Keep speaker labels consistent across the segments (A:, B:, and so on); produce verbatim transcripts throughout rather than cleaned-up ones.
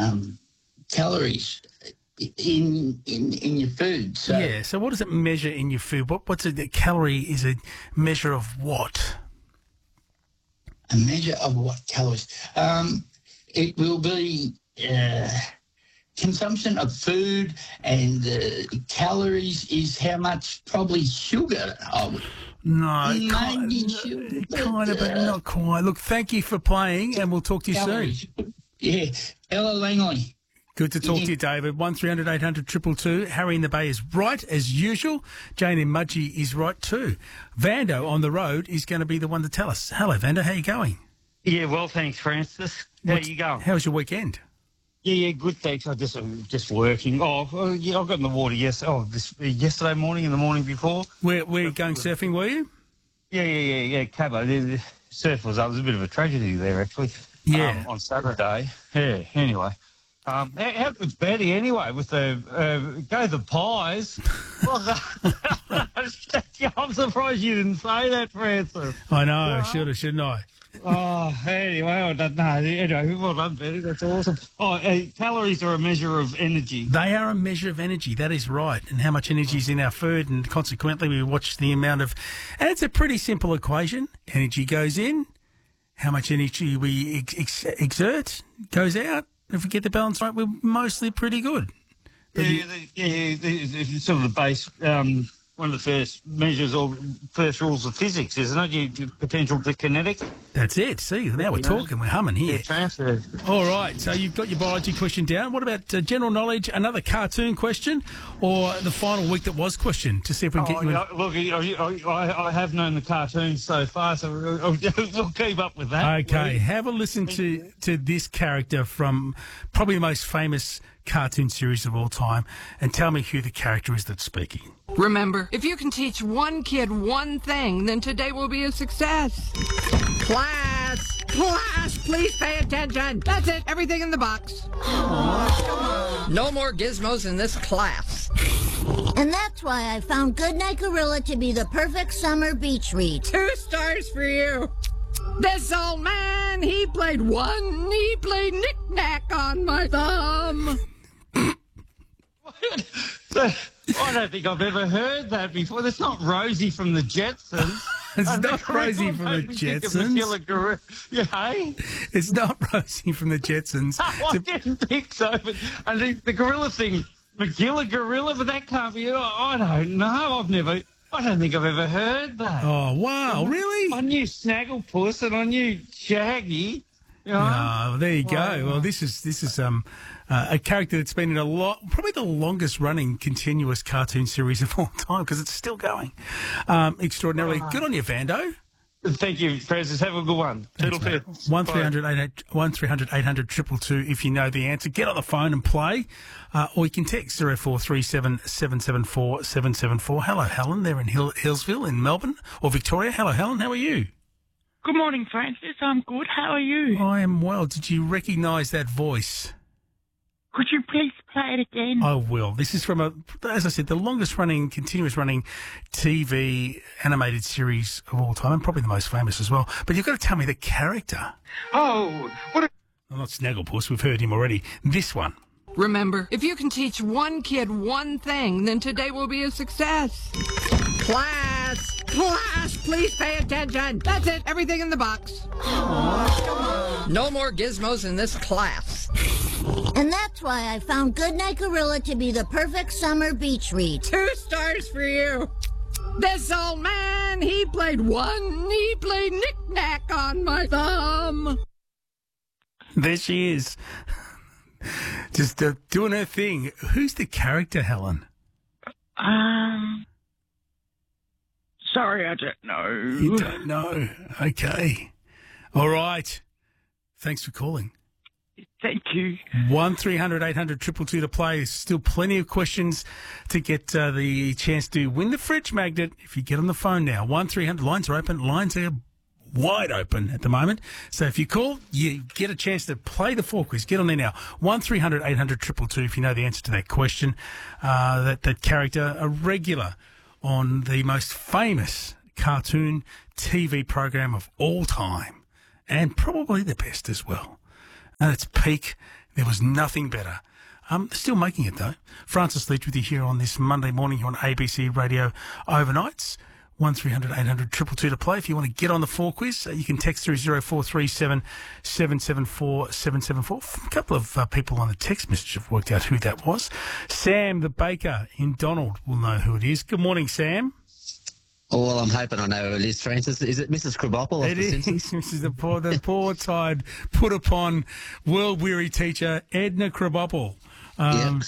A: um, calories in in in your food. So
B: Yeah, so what does it measure in your food? What What's a, a calorie is a measure of what?
A: a measure of what calories? Um, it will be uh, consumption of food, and uh, calories is how much probably sugar I would.
B: No,
A: Maybe
B: kind,
A: sugar, but,
B: kind of, but
A: uh,
B: not quite. Look, thank you for playing, and we'll talk to you
A: calories.
B: soon.
A: Yeah, Ella Langley.
B: Good to talk to you, David. one three hundred eight hundred two two two. Harry in the Bay is right, as usual. Jane in Mudgee is right, too. Vando on the road is going to be the one to tell us. Hello, Vando. How you going?
C: Yeah, well, thanks, Francis. How
B: What's-
C: you going?
B: How's your weekend?
C: Yeah, yeah, good, thanks. I just I'm just working. Oh, oh, yeah, I got in the water yes, oh, this yesterday morning and the morning before.
B: Where, where you going surfing, were you?
C: Yeah, yeah, yeah, yeah. Cabo, the, the surf was up. It was a bit of a tragedy there, actually.
B: Yeah.
C: Um, on Saturday. Yeah. Anyway, um, how, how good's Betty anyway with the uh, go the pies? I'm surprised you didn't say that, Francis.
B: I know, should have, shouldn't I?
C: Oh, anyway, I don't know. Anyway, well done, Betty. That's awesome. Oh, uh, calories are a measure of energy.
B: They are a measure of energy, that is right, and how much energy is in our food, and consequently we watch the amount of... And it's a pretty simple equation. Energy goes in, how much energy we ex- ex- exert goes out. If we get the balance right, we're mostly pretty good. But
C: Yeah,
B: you-
C: yeah, the, yeah, the, the, sort of the base, um, one of the first measures or first rules of physics, isn't it? You, you potential to kinetic.
B: that's it. See, now we're talking, we're humming here.
C: Transfer.
B: All right, so you've got your biology question down. What about uh, general knowledge, another cartoon question, or the final week that was question, to see if we can
C: Oh,
B: get you in?
C: yeah, look, I, I, I have known the cartoons so far, so we'll, we'll keep up with that.
B: Okay, have a listen to, to this character from probably the most famous cartoon series of all time, and tell me who the character is that's speaking.
D: Remember, if you can teach one kid one thing, then today will be a success. Class! Class! Please pay attention! That's it! Everything in the box. No more gizmos in this class.
E: And that's why I found Goodnight Gorilla to be the perfect summer beach read.
D: Two stars for you. This old man, he played one, he played knick-knack on my thumb.
C: I don't think I've ever heard that before. That's not Rosie from the Jetsons.
B: It's
C: I
B: not
C: think
B: Rosie
C: I
B: from the
C: made me think of
B: Jetsons.
C: Magilla Gorilla. Yeah, hey?
B: It's not Rosie from the Jetsons.
C: I
B: It's a-
C: didn't think so, but I think the gorilla thing, Magilla Gorilla, but that can't be. I I don't know. I've never. I don't think I've ever heard that.
B: oh, wow,
C: I
B: really?
C: knew Snagglepuss and I knew Shaggy. You know?
B: Oh, there you go.
C: Wow.
B: Well, this is this is um uh, a character that's been in a lot, probably the longest running continuous cartoon series of all time, because it's still going. Um, extraordinarily good on you, Vando.
C: Thank you, Francis. Have a good one. Toodle pip.
B: One three hundred eight one three hundred eight hundred triple two. If you know the answer, get on the phone and play, uh, or you can text zero four three seven seven seven four seven seven four. Hello, Helen. They're in Hill- Hillsville in Melbourne or Victoria. Hello, Helen. How are you?
F: Good morning, Francis. I'm good. How are you?
B: I am well. Did you recognise that voice?
F: Could you please play it again?
B: I will. This is from a, as I said, the longest running, continuous running T V animated series of all time, and probably the most famous as well. But you've got to tell me the character.
F: Oh, what a...
B: Well, not Snagglepuss. We've heard him already. This one.
D: Remember, if you can teach one kid one thing, then today will be a success. Class! Class! Please pay attention! That's it! Everything in the box. No more gizmos in this class.
E: And that's why I found Goodnight Gorilla to be the perfect summer beach read.
D: Two stars for you. This old man, he played one, he played knick-knack on my thumb.
B: There she is. Just uh, doing her thing. Who's the character, Helen?
F: Um... Sorry, I don't know.
B: You don't know. Okay. All right. Thanks for calling.
F: Thank you.
B: One three hundred eight hundred triple two to play. There's still plenty of questions to get uh, the chance to win the fridge magnet if you get on the phone now. One three hundred lines are open. Lines are wide open at the moment. So if you call, you get a chance to play the four quiz. Get on there now. One three hundred eight hundred triple two if you know the answer to that question. Uh, that that character, a regular on the most famous cartoon T V program of all time, and probably the best as well. And it's peak There was nothing better. Um, still making it, though. Francis Leach with you here on this Monday morning here on A B C Radio Overnights. one three hundred eight hundred two two two to play. If you want to get on the four quiz, uh, you can text through zero four three seven seven seven four seven seven four. A couple of uh, people on the text message have worked out who that was. Sam, the baker in Donald, will know who it is. Good morning, Sam.
G: Oh, well, I'm hoping I know who it is, Francis. Is it Missus Krabappel?
B: It is. This is the poor, the poor tired, put upon, world-weary teacher, Edna Krabappel. Um,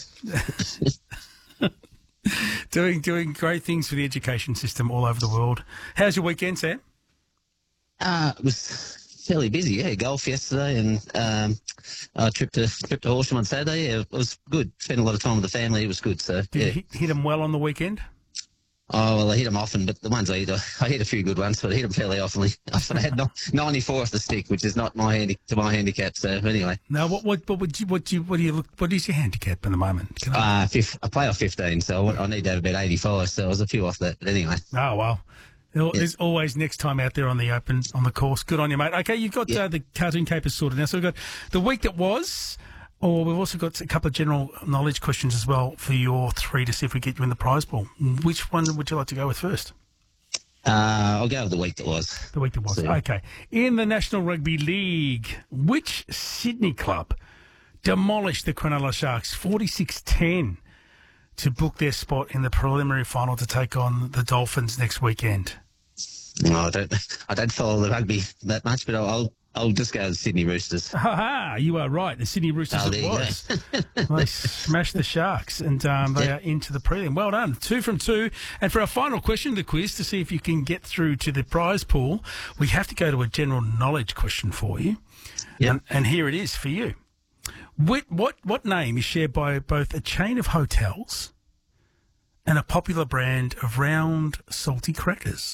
G: Yep.
B: doing doing great things for the education system all over the world. How's your weekend, Sam?
G: Uh, it was fairly busy, yeah. Golf yesterday and um, a trip to trip to Horsham on Saturday. Yeah, it was good. Spent a lot of time with the family. It was good. So,
B: Did
G: yeah.
B: you hit, hit them well on the weekend?
G: Oh, well, I hit them often, but the ones I hit, I hit a few good ones, but I hit them fairly often. I had no, ninety-four off the stick, which is not my handi- to my handicap. So anyway,
B: No, what what what would you what do you what do you look what is your handicap at the moment? Can I,
G: uh, fifth, I play off fifteen, so I, I need to have about eighty-five. So I was a few off that, but anyway.
B: oh well. There- There's always next time out there on the open on the course. Good on you, mate. Okay, you've got
G: Yeah.
B: uh, the cartoon capers sorted now. So we've got the week that was, or we've also got a couple of general knowledge questions as well for your three to see if we get you in the prize pool. Which one would you like to go with first?
G: Uh, I'll go with the week that was.
B: The week that was.
G: So-
B: Okay. In the National Rugby League, which Sydney club demolished the Cronulla Sharks forty-six ten to book their spot in the preliminary final to take on the Dolphins next weekend?
G: No, I don't. I don't follow the rugby that much, but I'll I'll, I'll just go with Sydney Roosters.
B: Ha ha! You are right. The Sydney Roosters
G: Oh,
B: it
G: there you
B: was. They smashed the Sharks and um, they
G: Yeah.
B: are into the prelim. Well done. Two from two. And for our final question of the quiz, to see if you can get through to the prize pool, we have to go to a general knowledge question for you.
G: Yep.
B: And, and here it is for you. What, what, what name is shared by both a chain of hotels and a popular brand of round, salty crackers?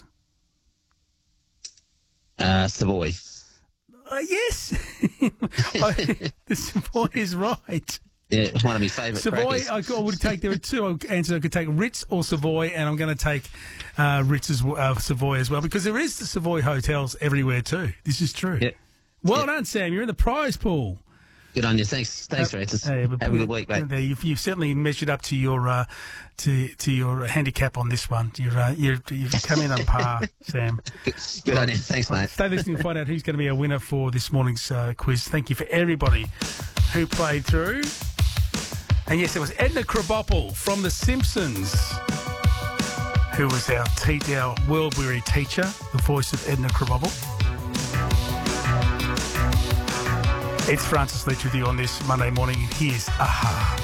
G: Uh, Savoy.
B: Uh, yes. I, the Savoy is right.
G: Yeah, it's one of my favourite
B: Savoy,
G: crackers.
B: I, I would take, there are two answers. I could take Ritz or Savoy, and I'm going to take uh, Ritz as well, uh, Savoy as well, because there is the Savoy hotels everywhere too. This is true.
G: Yeah.
B: Well
G: Yeah.
B: done, Sam. You're in the prize pool.
G: Good on you. Thanks, thanks, Francis.
B: Hey, but-
G: Have a good week, mate.
B: There, You've, you've certainly measured up to your uh, to to your handicap on this one. You're, uh, you're, you've come in on par, Sam.
G: Good, good on you. Thanks, mate.
B: Stay listening to find out who's going to be a winner for this morning's uh, quiz. Thank you for everybody who played through. And yes, it was Edna Krabappel from The Simpsons, who was our, te- our world-weary teacher, the voice of Edna Krabappel. It's Francis Leach with you on this Monday morning. Here's Aha.